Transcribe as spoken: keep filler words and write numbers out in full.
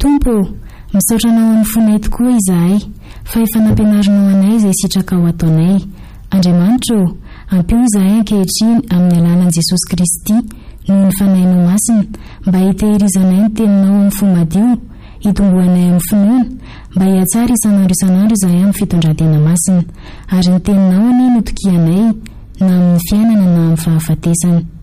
Tompo, misaotra anao amin'ny fonay tokoa izahay, fa efa nampianarinao anay izay sitraka ao ataonay. Andriamanitra, ampio izahay ankehitriny amin'ny alalan'i Jesosy Kristy noho ny fanahinao masina, mba hitehirizanay ny teninao amin'ny fo madio, hitombohanay amin'ny finoana, mba hiatsara isanandro isanandro izahay amin'ny fitondratena masina, ary ny teninao anie no tokianay na amin'ny fiainana na amin'ny fahafatesana.